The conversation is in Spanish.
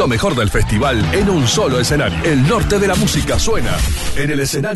Lo mejor del festival en un solo escenario. El norte de la música suena en el escenario